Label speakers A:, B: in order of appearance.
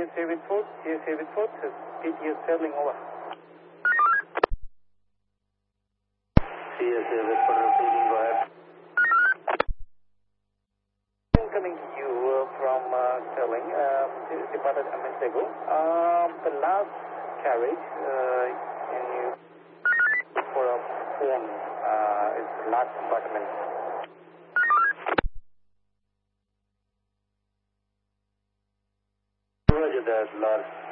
A: GSA report, PTS sailing over.
B: GSA report repeating, go ahead.
A: Coming to you from Sterling, departed a minute ago. The last carriage, can you for a phone, is the last compartment.
B: Roger that, Lord.